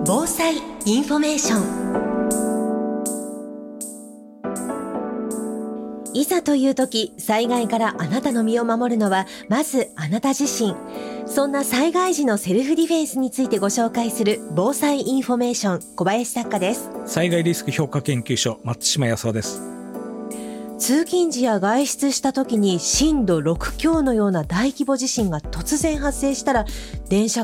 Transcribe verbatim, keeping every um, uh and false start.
防災インフォメーション。いざという時、災害からあなたの身を守るのはまずあなた自身。そんな災害時のセルフディフェンスについてご紹介する防災インフォメーション、小林作家です。 災害リスク評価研究所、松島康夫です。 通勤時や外出した時に震度ろく強のような大規模地震が突然発生したら、電車